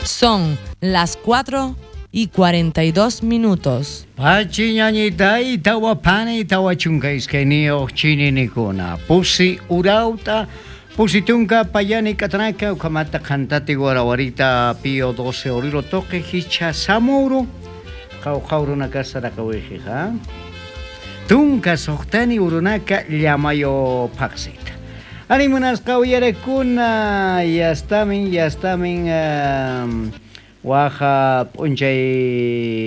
Son las 4:42. Pachiñañita itawa pani itawa chunka iskenio chininikuna. Pusi urauta, pusi tunka payani katranaka ukamata kantati guarawarita pio 12 oriro toque hicha samuro. Kaurunaka sarakaweja. Tunka sohtani urunaka llamayo paxita. Animunas kauyarekuna yastamin waha punchay